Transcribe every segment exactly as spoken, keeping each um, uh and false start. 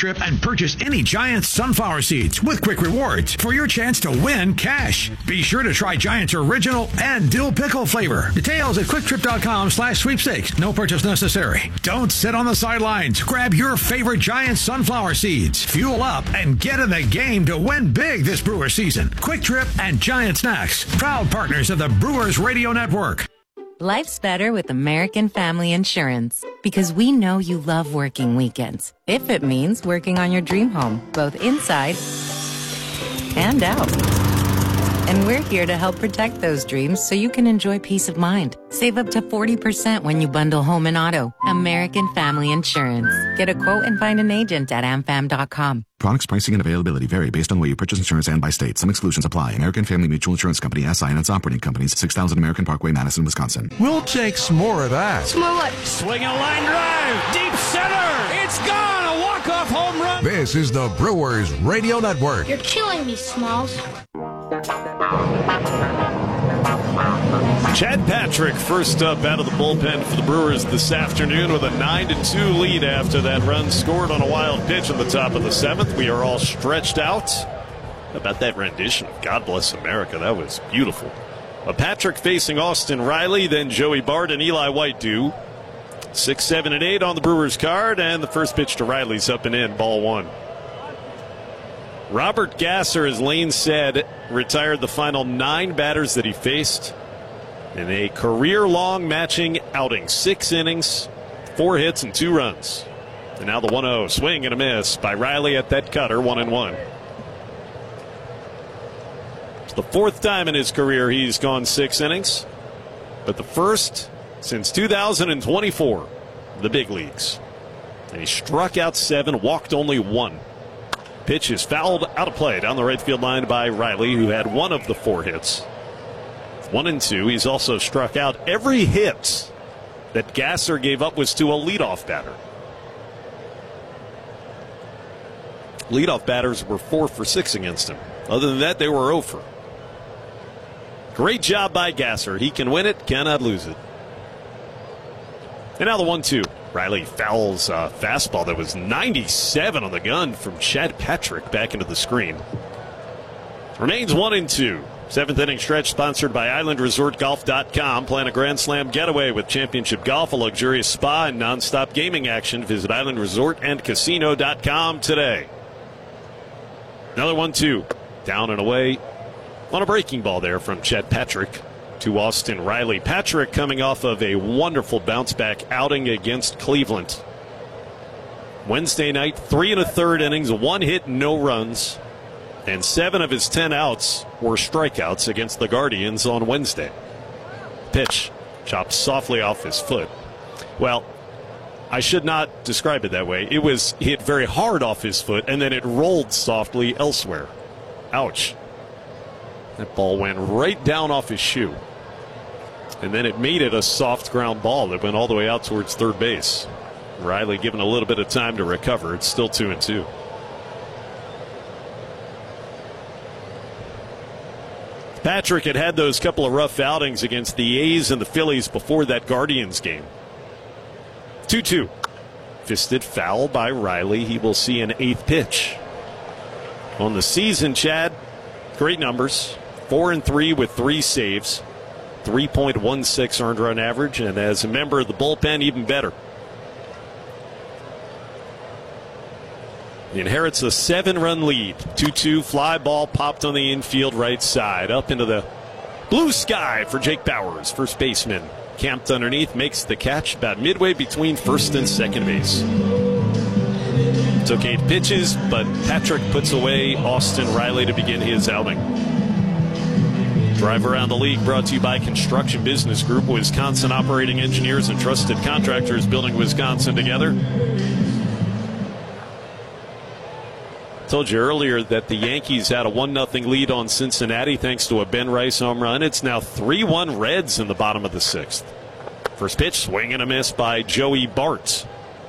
Trip and purchase any Giants sunflower seeds with Quick Rewards for your chance to win cash. Be sure to try Giants Original and Dill Pickle flavor. Details at quicktrip.com slash sweepstakes. No purchase necessary. Don't sit on the sidelines. Grab your favorite Giants sunflower seeds. Fuel up and get in the game to win big this Brewers season. Quick Trip and Giant Snacks, proud partners of the Brewers Radio Network. Life's better with American Family Insurance because we know you love working weekends. If it means working on your dream home, both inside and out. And we're here to help protect those dreams so you can enjoy peace of mind. Save up to forty percent when you bundle home and auto. American Family Insurance. Get a quote and find an agent at amfam dot com. Products, pricing, and availability vary based on where you purchase insurance and by state. Some exclusions apply. American Family Mutual Insurance Company, S I and its operating companies, six thousand American Parkway, Madison, Wisconsin. We'll take some more of that. Some more what? Swing a line drive. Deep center. It's gone. A walk-off home run. This is the Brewers Radio Network. You're killing me, Smalls. Chad Patrick first up out of the bullpen for the Brewers this afternoon with a nine to two lead after that run scored on a wild pitch in the top of the seventh. We are all stretched out. How about that rendition of God Bless America? That was beautiful. A Patrick facing Austin Riley, then Joey Bart and Eli White do. Six, seven, and eight on the Brewers card, and the first pitch to Riley's up and in, ball one. Robert Gasser, as Lane said, retired the final nine batters that he faced in a career-long matching outing. Six innings, four hits, and two runs. And now the one oh, swing and a miss by Riley at that cutter, one and one. It's the fourth time in his career he's gone six innings, but the first since two thousand twenty-four, the big leagues. And he struck out seven, walked only one. Pitch is fouled out of play down the right field line by Riley, who had one of the four hits. One and two. He's also struck out. Every hit that Gasser gave up was to a leadoff batter. Leadoff batters were four for six against him. Other than that, they were oh for. Great job by Gasser. He can win it, cannot lose it. And now the one two. Riley fouls a fastball that was ninety-seven on the gun from Chad Patrick back into the screen. Remains one and two. Seventh inning stretch sponsored by Island Resort Golf dot com. Plan a Grand Slam getaway with Championship Golf, a luxurious spa, and nonstop gaming action. Visit Island Resort and Casino dot com today. Another one two. Down and away on a breaking ball there from Chad Patrick to Austin Riley. Patrick coming off of a wonderful bounce back outing against Cleveland. Wednesday night, three and a third innings, one hit, no runs, and seven of his ten outs were strikeouts against the Guardians on Wednesday. Pitch chopped softly off his foot. Well, I should not describe it that way. It was hit very hard off his foot, and then it rolled softly elsewhere. Ouch. That ball went right down off his shoe. And then it made it a soft ground ball that went all the way out towards third base. Riley given a little bit of time to recover. It's still two and two. Patrick had had those couple of rough outings against the A's and the Phillies before that Guardians game. two two. Fisted foul by Riley. He will see an eighth pitch. On the season, Chad, great numbers. Four and three with three saves. three point one six earned run average, and as a member of the bullpen, even better. He inherits a seven-run lead. two two fly ball popped on the infield right side. Up into the blue sky for Jake Bauers, first baseman. Camped underneath, makes the catch about midway between first and second base. Took eight pitches, but Patrick puts away Austin Riley to begin his outing. Drive Around the League brought to you by Construction Business Group, Wisconsin operating engineers and trusted contractors building Wisconsin together. Told you earlier that the Yankees had a one nothing lead on Cincinnati thanks to a Ben Rice home run. It's now three one Reds in the bottom of the sixth. First pitch, swing and a miss by Joey Bart.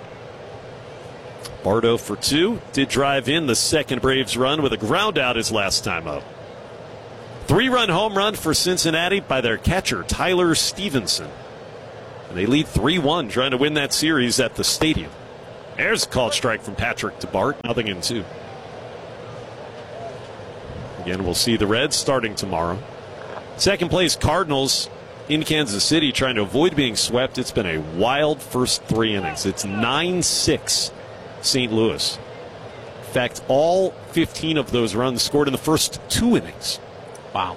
Bart oh for two. Did drive in the second Braves run with a ground out his last time up. Three-run home run for Cincinnati by their catcher, Tyler Stevenson. And they lead three one, trying to win that series at the stadium. There's a called strike from Patrick to Bart. Nothing in two. Again, we'll see the Reds starting tomorrow. Second place Cardinals in Kansas City trying to avoid being swept. It's been a wild first three innings. It's nine six Saint Louis. In fact, all fifteen of those runs scored in the first two innings. Wow.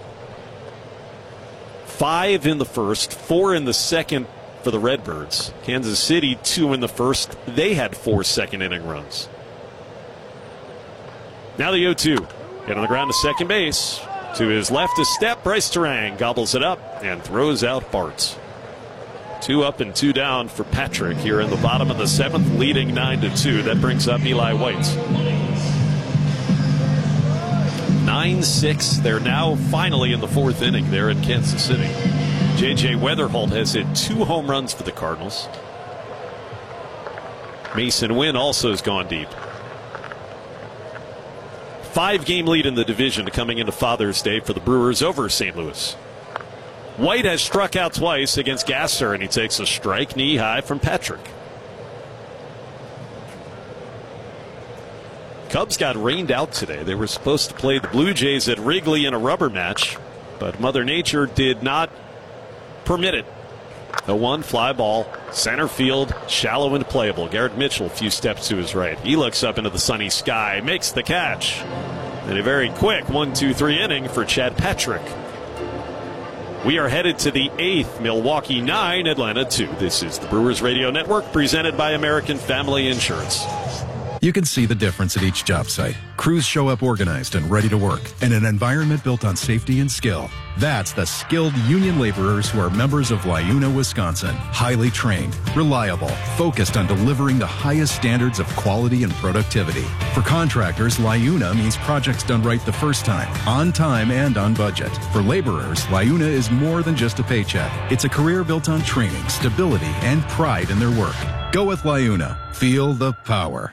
Five in the first, four in the second for the Redbirds. Kansas City, two in the first. They had four second inning runs. Now the oh two. Get on the ground to second base. To his left a step. Bryce Terang gobbles it up and throws out Bart. Two up and two down for Patrick here in the bottom of the seventh, leading nine to two. That brings up Eli White. nine six. They're now finally in the fourth inning there in Kansas City. J J Weatherholt has hit two home runs for the Cardinals. Mason Wynn also has gone deep. Five-game lead in the division coming into Father's Day for the Brewers over Saint Louis. White has struck out twice against Gasser, and he takes a strike knee high from Patrick. Cubs got rained out today. They were supposed to play the Blue Jays at Wrigley in a rubber match, but Mother Nature did not permit it. The one fly ball, center field, shallow and playable. Garrett Mitchell a few steps to his right. He looks up into the sunny sky, makes the catch. And a very quick one two three inning for Chad Patrick. We are headed to the eighth. Milwaukee nine, Atlanta two. This is the Brewers Radio Network, presented by American Family Insurance. You can see the difference at each job site. Crews show up organized and ready to work, and an environment built on safety and skill. That's the skilled union laborers who are members of LiUNA, Wisconsin. Highly trained, reliable, focused on delivering the highest standards of quality and productivity. For contractors, LiUNA means projects done right the first time, on time and on budget. For laborers, LiUNA is more than just a paycheck. It's a career built on training, stability, and pride in their work. Go with LiUNA. Feel the power.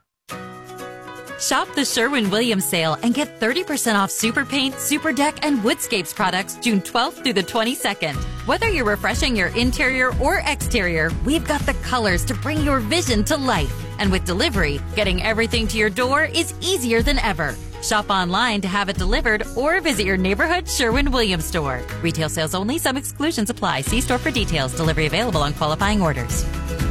Shop the Sherwin-Williams sale and get thirty percent off Super Paint, Super Deck, and Woodscapes products June twelfth through the twenty-second. Whether you're refreshing your interior or exterior, we've got the colors to bring your vision to life. And with delivery, getting everything to your door is easier than ever. Shop online to have it delivered or visit your neighborhood Sherwin-Williams store. Retail sales only. Some exclusions apply. See store for details. Delivery available on qualifying orders.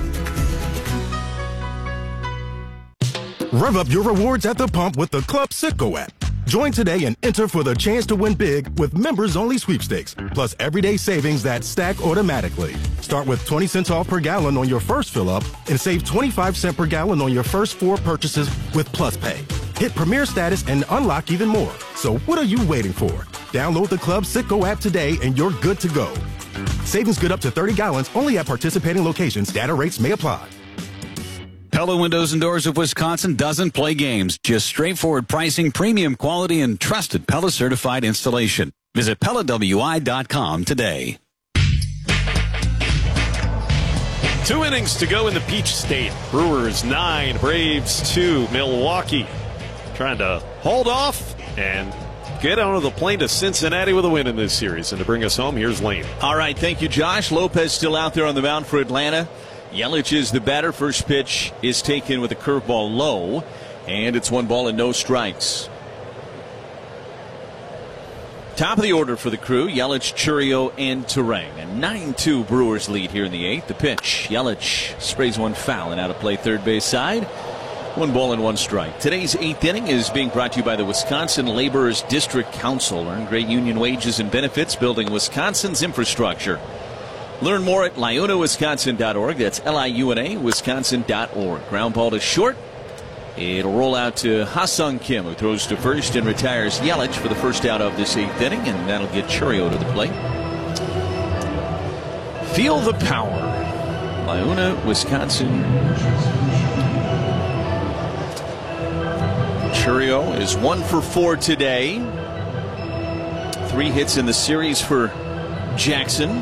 Rev up your rewards at the pump with the Club Citgo app. Join today and enter for the chance to win big with members-only sweepstakes, plus everyday savings that stack automatically. Start with twenty cents off per gallon on your first fill-up and save twenty-five cents per gallon on your first four purchases with Plus Pay. Hit Premier status and unlock even more. So what are you waiting for? Download the Club Citgo app today and you're good to go. Savings good up to thirty gallons only at participating locations. Data rates may apply. Pella Windows and Doors of Wisconsin doesn't play games. Just straightforward pricing, premium quality, and trusted Pella certified installation. Visit Pella W I dot com today. Two innings to go in the Peach State. Brewers nine, Braves two. Milwaukee trying to hold off and get onto the plane to Cincinnati with a win in this series. And to bring us home, here's Lane. All right, thank you, Josh. Lopez still out there on the mound for Atlanta. Yelich is the batter. First pitch is taken with a curveball low, and it's one ball and no strikes. Top of the order for the Crew, Yelich, Chourio, and Terang. A nine two Brewers lead here in the eighth. The pitch, Yelich sprays one foul and out of play third base side. One ball and one strike. Today's eighth inning is being brought to you by the Wisconsin Laborers District Council. Earn great union wages and benefits, building Wisconsin's infrastructure. Learn more at liuna wisconsin dot org. That's L I U N A, wisconsin dot org. Ground ball to short. It'll roll out to Ha-Sung Kim, who throws to first and retires Yelich for the first out of this eighth inning, and that'll get Chourio to the plate. Feel the power. Liuna, Wisconsin. Chourio is one for four today. Three hits in the series for Jackson.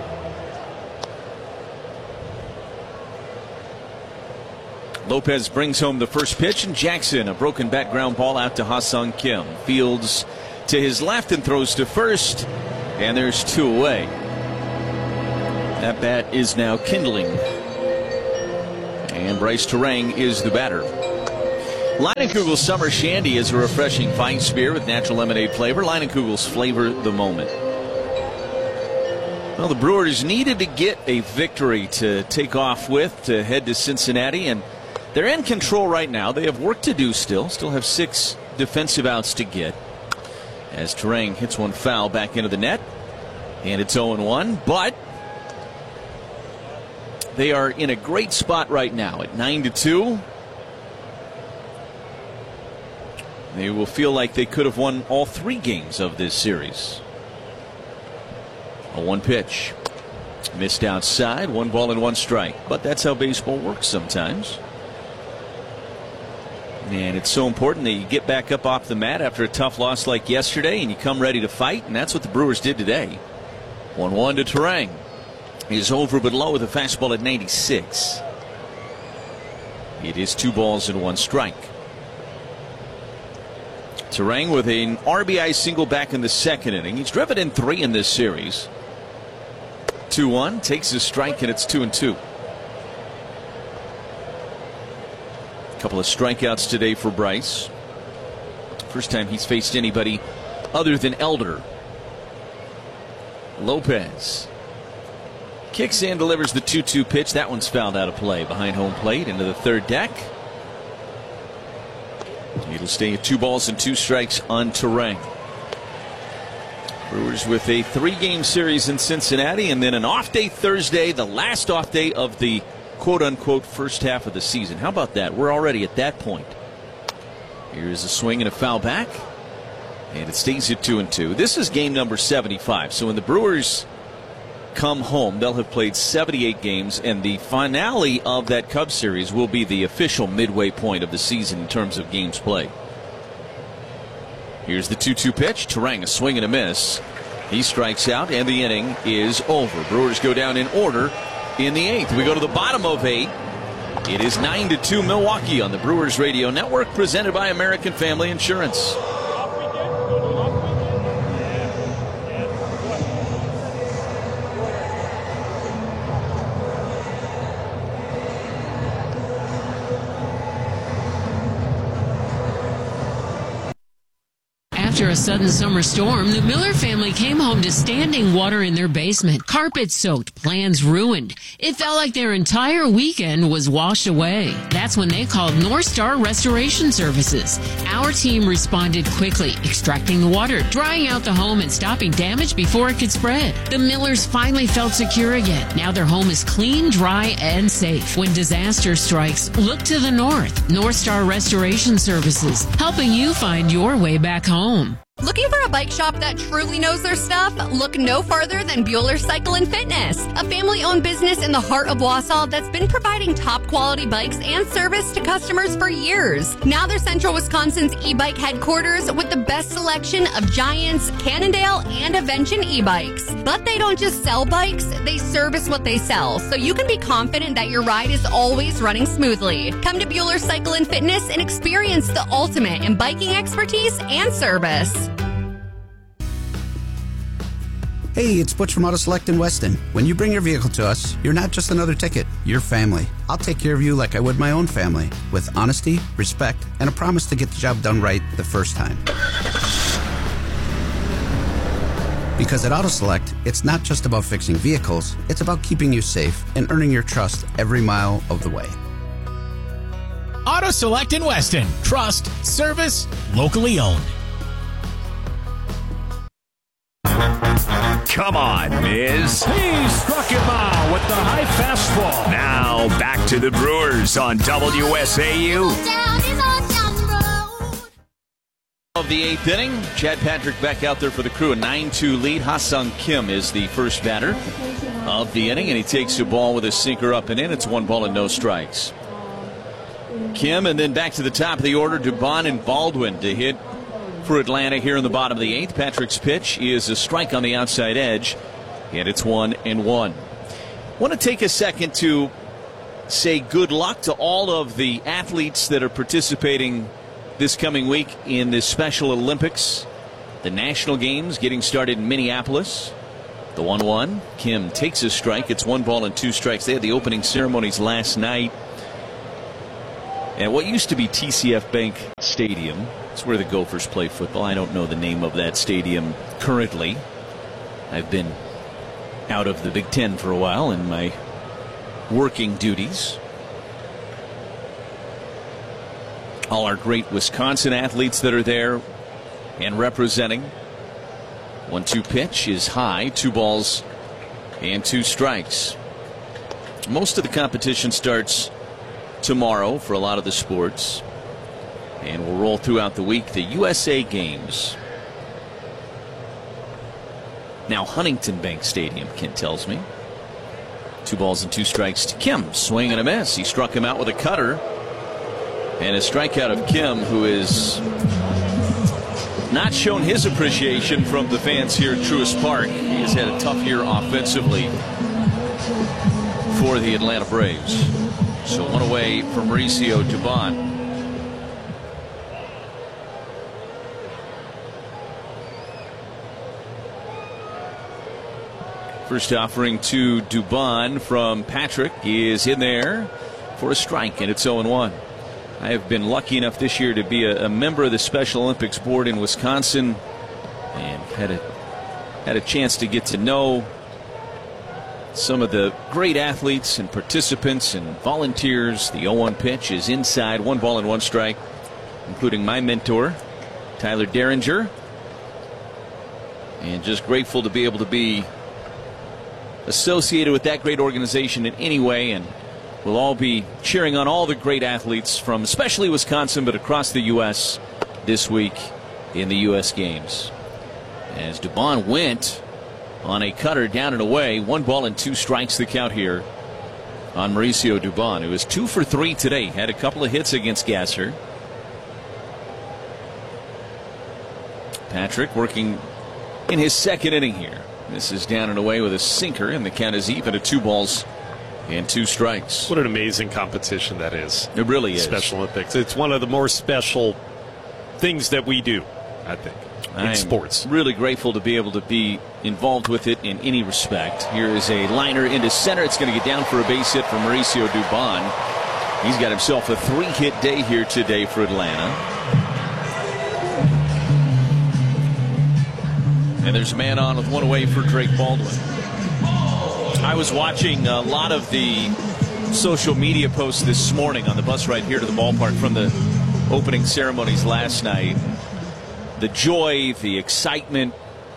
Lopez brings home the first pitch, and Jackson, a broken back ground ball out to Ha-Sung Kim. Fields to his left and throws to first, and there's two away. That bat is now kindling. And Bryce Turang is the batter. Leinenkugel's Summer Shandy is a refreshing Weiss beer with natural lemonade flavor. Leinenkugel's, flavor the moment. Well, the Brewers needed to get a victory to take off with to head to Cincinnati, and they're in control right now. They have work to do still. Still have six defensive outs to get. As Turang hits one foul back into the net. And it's oh and one, but they are in a great spot right now at nine to two. They will feel like they could have won all three games of this series. A one pitch. Missed outside. One ball and one strike. But that's how baseball works sometimes. And it's so important that you get back up off the mat after a tough loss like yesterday and you come ready to fight. And that's what the Brewers did today. one one to Turang. He's over but low with a fastball at ninety-six. It is two balls and one strike. Turang with an R B I single back in the second inning. He's driven in three in this series. two one, takes his strike, and it's two and two. A couple of strikeouts today for Bryce. First time he's faced anybody other than Elder. Lopez kicks in, delivers the two two pitch. That one's fouled out of play behind home plate into the third deck. It'll stay at two balls and two strikes on Turang. Brewers with a three-game series in Cincinnati and then an off day Thursday, the last off day of the quote-unquote first half of the season. How about that? We're already at that point. Here's a swing and a foul back. And it stays at two and two. This is game number seventy-five. So when the Brewers come home, they'll have played seventy-eight games, and the finale of that Cubs series will be the official midway point of the season in terms of games played. Here's the two two pitch. Turang, a swing and a miss. He strikes out, and the inning is over. Brewers go down in order in the eighth. We go to the bottom of eight. It is nine to two Milwaukee on the Brewers Radio Network, presented by American Family Insurance. After a sudden summer storm, the Miller family came home to standing water in their basement, carpet soaked, plans ruined. It felt like their entire weekend was washed away. That's when they called North Star Restoration Services. Our team responded quickly, extracting the water, drying out the home, and stopping damage before it could spread. The Millers finally felt secure again. Now their home is clean, dry, and safe. When disaster strikes, look to the north. North Star Restoration Services, helping you find your way back home. Looking for a bike shop that truly knows their stuff? Look no farther than Bueller Cycle and Fitness, a family-owned business in the heart of Wausau that's been providing top-quality bikes and service to customers for years. Now they're Central Wisconsin's e-bike headquarters with the best selection of Giants, Cannondale, and Avention e-bikes. But they don't just sell bikes, they service what they sell, so you can be confident that your ride is always running smoothly. Come to Bueller Cycle and Fitness and experience the ultimate in biking expertise and service. Hey, it's Butch from Auto Select in Weston. When you bring your vehicle to us, you're not just another ticket, you're family. I'll take care of you like I would my own family, with honesty, respect, and a promise to get the job done right the first time. Because at Auto Select, it's not just about fixing vehicles, it's about keeping you safe and earning your trust every mile of the way. Auto Select in Weston. Trust, service, locally owned. Come on, Miz. He struck him out with the high fastball. Now back to the Brewers on W S A U. Of the eighth inning, Chad Patrick back out there for the Crew. A nine two lead. Ha-Sung Kim is the first batter of the inning, and he takes the ball with a sinker up and in. It's one ball and no strikes. Kim, and then back to the top of the order, Dubon and Baldwin to hit for Atlanta here in the bottom of the eighth. Patrick's pitch is a strike on the outside edge, and it's one and one. Want to take a second to say good luck to all of the athletes that are participating this coming week in the Special Olympics. The National Games getting started in Minneapolis. The one one. Kim takes a strike. It's one ball and two strikes. They had the opening ceremonies last night And what used to be T C F Bank Stadium, it's where the Gophers play football. I don't know the name of that stadium currently. I've been out of the Big Ten for a while in my working duties. All our great Wisconsin athletes that are there and representing. one two pitch is high, two balls and two strikes. Most of the competition starts tomorrow for a lot of the sports, and we'll roll throughout the week. The U S A Games. Now Huntington Bank Stadium, Kent tells me. Two balls and two strikes to Kim. Swing and a miss. He struck him out with a cutter. And a strikeout of Kim, who is not shown his appreciation from the fans here at Truist Park. He has had a tough year offensively for the Atlanta Braves. So one away from Mauricio Dubon. First offering to Dubon from Patrick is in there for a strike, and it's oh and one. I have been lucky enough this year to be a, a member of the Special Olympics Board in Wisconsin, and had a had a chance to get to know some of the great athletes and participants and volunteers. The oh one pitch is inside, one ball and one strike, including my mentor, Tyler Derringer. And just grateful to be able to be associated with that great organization in any way, and we'll all be cheering on all the great athletes from especially Wisconsin, but across the U S this week in the U S Games. As Dubon went on a cutter down and away, one ball and two strikes the count here on Mauricio Dubon, who is two for three today. Had a couple of hits against Gasser. Patrick working in his second inning here. This is down and away with a sinker, and the count is even at two balls and two strikes. What an amazing competition that is. It really is. Special Olympics. It's one of the more special things that we do, I think, in I'm sports. Really grateful to be able to be involved with it in any respect. Here is a liner into center. It's going to get down for a base hit from Mauricio Dubon. He's got himself a three-hit day here today for Atlanta. And there's a man on with one away for Drake Baldwin. I was watching a lot of the social media posts this morning on the bus ride here to the ballpark from the opening ceremonies last night. The joy, the excitement.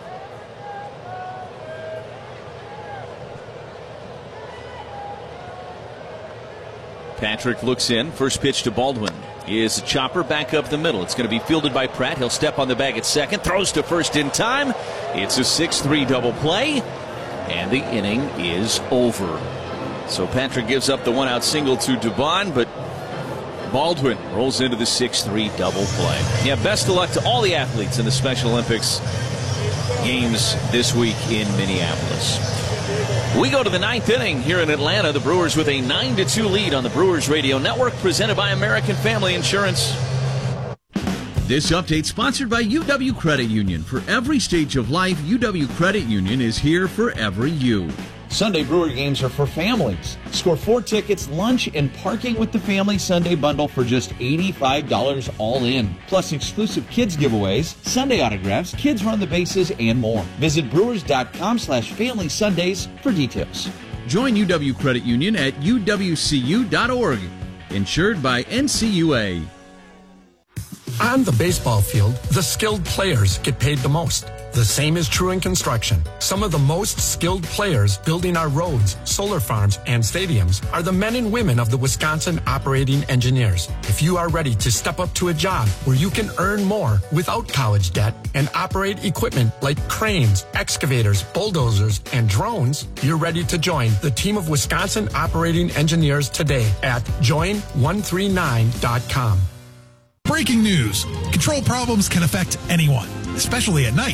Patrick looks in. First pitch to Baldwin is a chopper back up the middle. It's going to be fielded by Pratt. He'll step on the bag at second. Throws to first in time. It's a six three double play. And the inning is over. So Patrick gives up the one-out single to Dubon, but Baldwin rolls into the six three double play. Yeah, best of luck to all the athletes in the Special Olympics Games this week in Minneapolis. We go to the ninth inning here in Atlanta. The Brewers with a nine to two lead on the Brewers Radio Network, presented by American Family Insurance. This update sponsored by U W Credit Union. For every stage of life, U W Credit Union is here for every you. Sunday Brewer games are for families. Score four tickets, lunch, and parking with the Family Sunday Bundle for just eighty-five dollars all in. Plus exclusive kids giveaways, Sunday autographs, kids run the bases, and more. Visit brewers.com slash family Sundays for details. Join U W Credit Union at U W C U dot org. Insured by N C U A. On the baseball field, the skilled players get paid the most. The same is true in construction. Some of the most skilled players building our roads, solar farms, and stadiums are the men and women of the Wisconsin Operating Engineers. If you are ready to step up to a job where you can earn more without college debt and operate equipment like cranes, excavators, bulldozers, and drones, you're ready to join the team of Wisconsin Operating Engineers today at join one three nine dot com. Breaking news. Control problems can affect anyone, especially at night.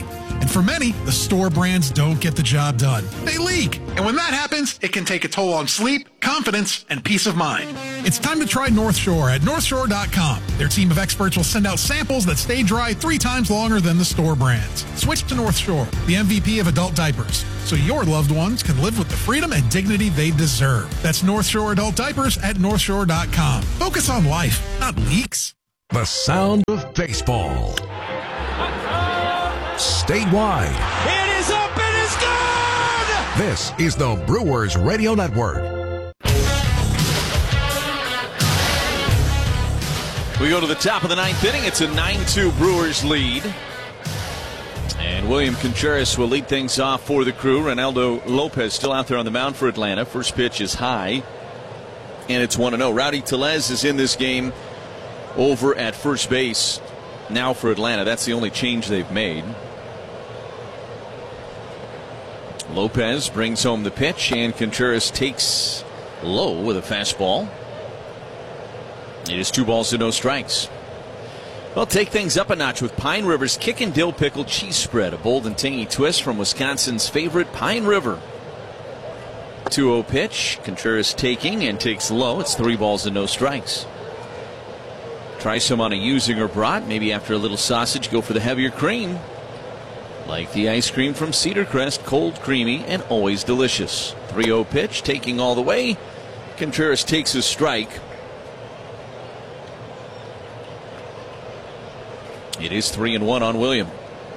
And for many, the store brands don't get the job done. They leak. And when that happens, it can take a toll on sleep, confidence, and peace of mind. It's time to try North Shore at north shore dot com. Their team of experts will send out samples that stay dry three times longer than the store brands. Switch to North Shore, the M V P of adult diapers, so your loved ones can live with the freedom and dignity they deserve. That's North Shore Adult Diapers at north shore dot com. Focus on life, not leaks. The sound of baseball. Statewide. It is up, it is gone! This is the Brewers Radio Network. We go to the top of the ninth inning. It's a nine two Brewers lead. And William Contreras will lead things off for the Crew. Ronaldo Lopez still out there on the mound for Atlanta. First pitch is high, and it's one and oh. Rowdy Tellez is in this game over at first base now for Atlanta. That's the only change they've made. Lopez brings home the pitch, and Contreras takes low with a fastball. It is two balls to no strikes. Well, take things up a notch with Pine River's Kickin' Dill Pickle Cheese Spread, a bold and tangy twist from Wisconsin's favorite Pine River. two oh pitch. Contreras taking and takes low. It's three balls and no strikes. Try some on a Usinger brat. Maybe after a little sausage, go for the heavier cream. Like the ice cream from Cedar Crest, cold, creamy, and always delicious. three oh pitch, taking all the way. Contreras takes a strike. It is three and one on William.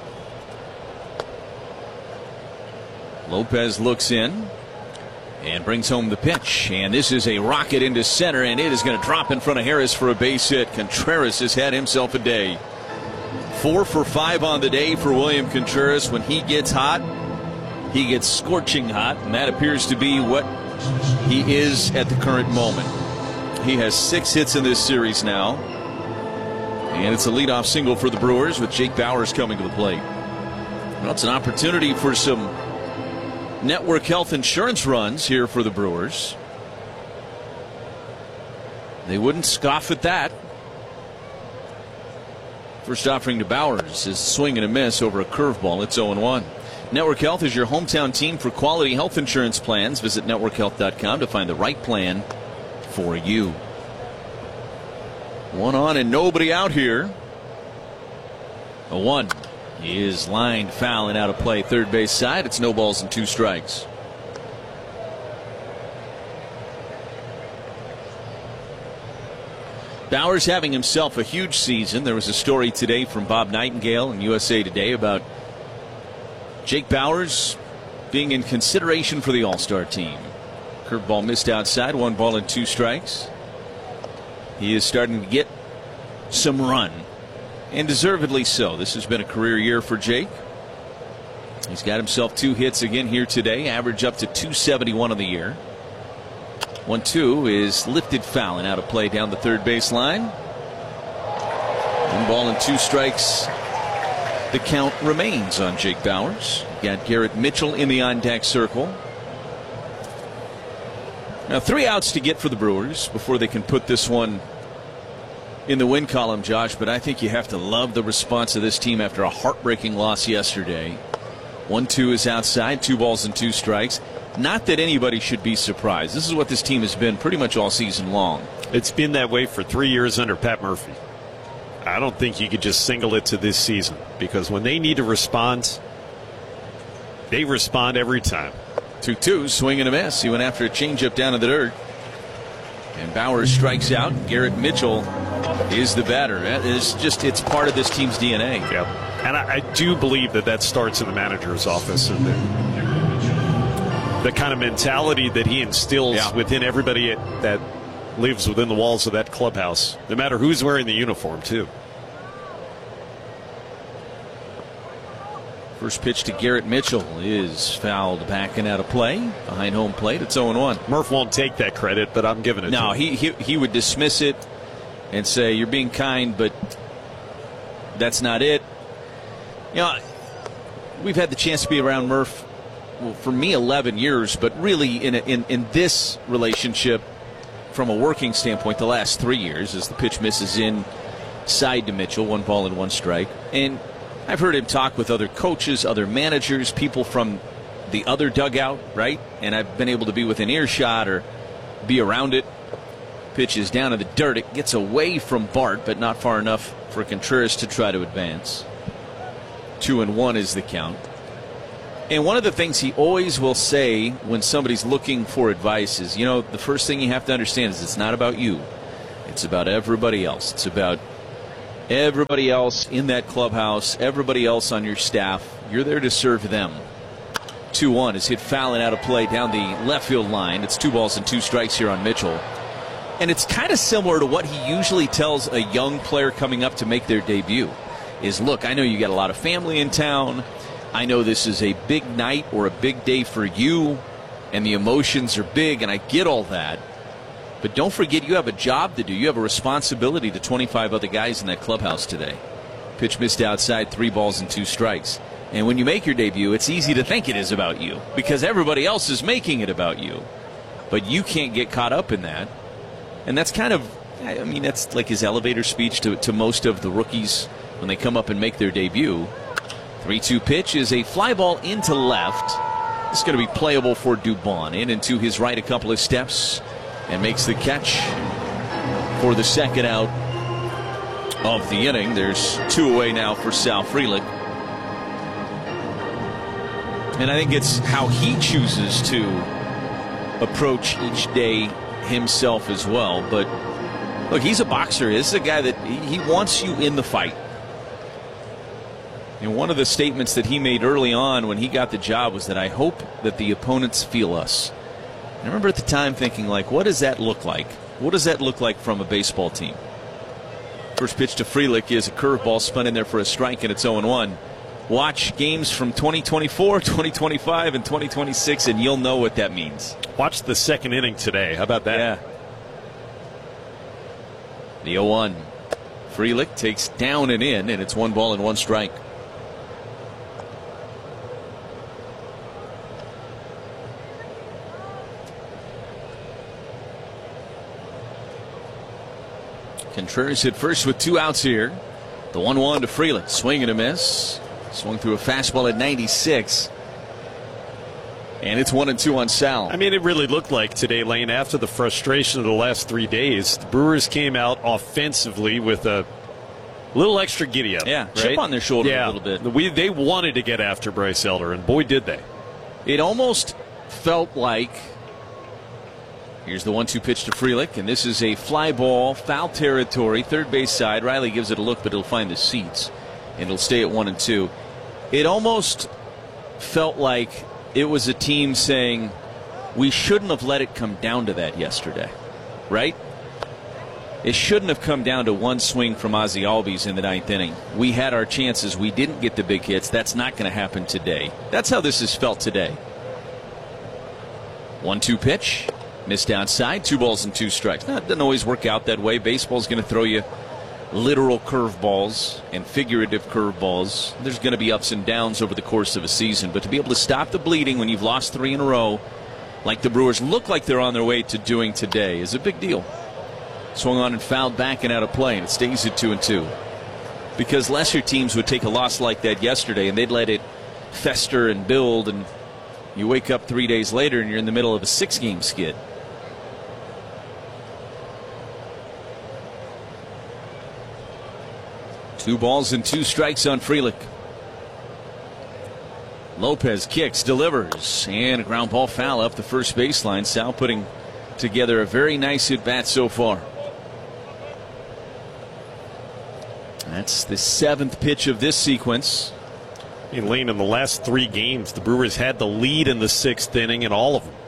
Lopez looks in and brings home the pitch. And this is a rocket into center, and it is going to drop in front of Harris for a base hit. Contreras has had himself a day. Four for five on the day for William Contreras. When he gets hot, he gets scorching hot, and that appears to be what he is at the current moment. He has six hits in this series now, and it's a leadoff single for the Brewers with Jake Bauers coming to the plate. Well, it's an opportunity for some network health insurance runs here for the Brewers. They wouldn't scoff at that. First offering to Bauers is swing and a miss over a curveball. It's oh and one. Network Health is your hometown team for quality health insurance plans. Visit network health dot com to find the right plan for you. One on and nobody out here. A one is lined foul and out of play third base side. It's no balls and two strikes. Bauers having himself a huge season. There was a story today from Bob Nightingale in U S A Today about Jake Bauers being in consideration for the All-Star team. Curveball missed outside, one ball and two strikes. He is starting to get some run, and deservedly so. This has been a career year for Jake. He's got himself two hits again here today, average up to two seventy-one on the year. one two is lifted foul and out of play down the third base line. One ball and two strikes. The count remains on Jake Bauers. Got Garrett Mitchell in the on deck circle. Now three outs to get for the Brewers before they can put this one in the win column, Josh, but I think you have to love the response of this team after a heartbreaking loss yesterday. one two is outside, two balls and two strikes. Not that anybody should be surprised. This is what this team has been pretty much all season long. It's been that way for three years under Pat Murphy. I don't think you could just single it to this season, because when they need to respond, they respond every time. two two, swing and a miss. He went after a changeup down in the dirt. And Bauers strikes out. Garrett Mitchell is the batter. That is just, it's part of this team's D N A. Yep. And I, I do believe that that starts in the manager's office. And the, the kind of mentality that he instills yeah. within everybody at, that lives within the walls of that clubhouse, no matter who's wearing the uniform, too. First pitch to Garrett Mitchell is fouled back and out of play. Behind home plate, it's oh and one. Murph won't take that credit, but I'm giving it no, to him. No, he, he, he would dismiss it and say, you're being kind, but that's not it. You know, we've had the chance to be around Murph, well, for me, eleven years, but really in, a, in, in this relationship, from a working standpoint, the last three years, as the pitch misses inside to Mitchell, one ball and one strike. And I've heard him talk with other coaches, other managers, people from the other dugout, right? And I've been able to be within earshot or be around it. Pitch is down in the dirt. It gets away from Bart, but not far enough for Contreras to try to advance. Two and one is the count. And one of the things he always will say when somebody's looking for advice is, you know, the first thing you have to understand is it's not about you. It's about everybody else. It's about everybody else in that clubhouse, everybody else on your staff. You're there to serve them. two one is hit foul and out of play down the left field line. It's two balls and two strikes here on Mitchell. And it's kind of similar to what he usually tells a young player coming up to make their debut is, look, I know you got a lot of family in town. I know this is a big night or a big day for you, and the emotions are big, and I get all that. But don't forget you have a job to do. You have a responsibility to twenty-five other guys in that clubhouse today. Pitch missed outside, three balls and two strikes. And when you make your debut, it's easy to think it is about you because everybody else is making it about you. But you can't get caught up in that. And that's kind of, I mean, that's like his elevator speech to, to most of the rookies when they come up and make their debut. three two pitch is a fly ball into left. It's going to be playable for Dubon. In and to his right a couple of steps and makes the catch for the second out of the inning. There's two away now for Sal Frelick. And I think it's how he chooses to approach each day himself as well. But look, he's a boxer. This is a guy that he wants you in the fight. And one of the statements that he made early on when he got the job was that I hope that the opponents feel us. And I remember at the time thinking, like, what does that look like? What does that look like from a baseball team? First pitch to Frelick is a curveball spun in there for a strike, and it's oh and one. Watch games from twenty twenty-four, twenty twenty-five, and twenty twenty-six, and you'll know what that means. Watch the second inning today. How about that? Yeah. The oh one. Frelick takes down and in, and it's one ball and one strike. Contreras hit first with two outs here. The one one to Frelick. Swing and a miss. Swung through a fastball at ninety-six. And it's one and two on Sal. I mean, it really looked like today, Lane, after the frustration of the last three days, the Brewers came out offensively with a little extra giddy up. Yeah, right? chip on their shoulder yeah, a little bit. We, they wanted to get after Bryce Elder, and boy, did they. It almost felt like, here's the one two pitch to Frelick, and this is a fly ball, foul territory, third base side. Riley gives it a look, but it'll find the seats, and it'll stay at one and two. It almost felt like it was a team saying, we shouldn't have let it come down to that yesterday, right? It shouldn't have come down to one swing from Ozzie Albies in the ninth inning. We had our chances. We didn't get the big hits. That's not going to happen today. That's how this is felt today. one two pitch. Missed outside. Two balls and two strikes. Now, it doesn't always work out that way. Baseball's going to throw you literal curveballs and figurative curveballs. There's going to be ups and downs over the course of a season. But to be able to stop the bleeding when you've lost three in a row, like the Brewers look like they're on their way to doing today, is a big deal. Swung on and fouled back and out of play, and it stays at two and two. Because lesser teams would take a loss like that yesterday, and they'd let it fester and build, and you wake up three days later and you're in the middle of a six-game skid. Two balls and two strikes on Frelick. Lopez kicks, delivers, and a ground ball foul up the first baseline. Sal putting together a very nice at bat so far. That's the seventh pitch of this sequence. I mean, Lane, in the last three games, the Brewers had the lead in the sixth inning in all of them.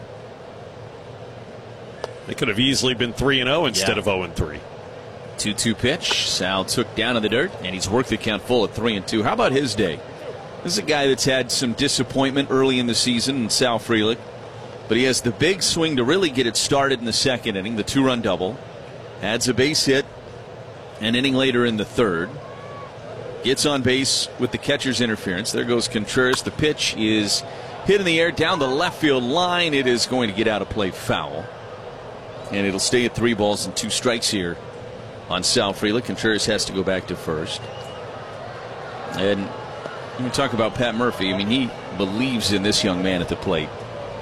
They could have easily been three and oh instead yeah. of oh and three. two two pitch. Sal took down in the dirt, and he's worked the count full at three and two. How about his day? This is a guy that's had some disappointment early in the season, in Sal Frelick. But he has the big swing to really get it started in the second inning, the two-run double. Adds a base hit an inning later in the third. Gets on base with the catcher's interference. There goes Contreras. The pitch is hit in the air down the left field line. It is going to get out of play foul. And it'll stay at three balls and two strikes here on Sal Frelick. Contreras has to go back to first. And When we talk about Pat Murphy, I mean, he believes in this young man at the plate.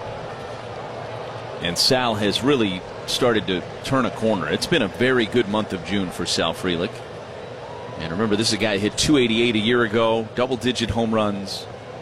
And Sal has really started to turn a corner. It's been a very good month of June for Sal Frelick. And remember, this is a guy who hit two eighty-eight a year ago, double-digit home runs.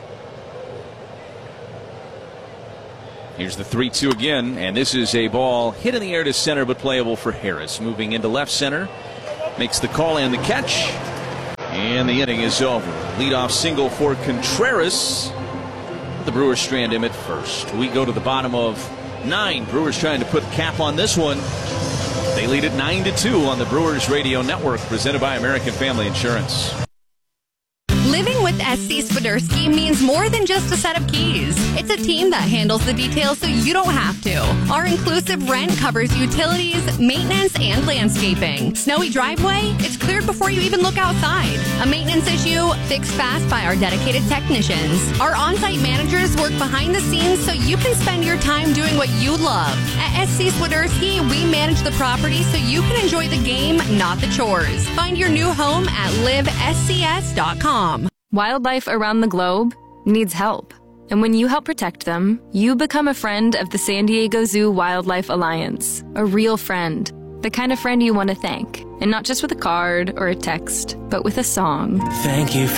Here's the three two again, and this is a ball hit in the air to center, but playable for Harris. Moving into left center, makes the call and the catch, and the inning is over. Leadoff single for Contreras. The Brewers strand him at first. We go to the bottom of nine. Brewers trying to put a cap on this one. They lead at nine to two on the Brewers Radio Network, presented by American Family Insurance. Living with S C Swiderski means more than just a set of keys. It's a team that handles the details so you don't have to. Our inclusive rent covers utilities, maintenance, and landscaping. Snowy driveway? It's cleared before you even look outside. A maintenance issue? Fixed fast by our dedicated technicians. Our on-site managers work behind the scenes so you can spend your time doing what you love. At S C Swiderski, we manage the property so you can enjoy the game, not the chores. Find your new home at live S C S dot com. Wildlife around the globe needs help. And when you help protect them, you become a friend of the San Diego Zoo Wildlife Alliance. A real friend. The kind of friend you want to thank. And not just with a card or a text, but with a song. Thank you for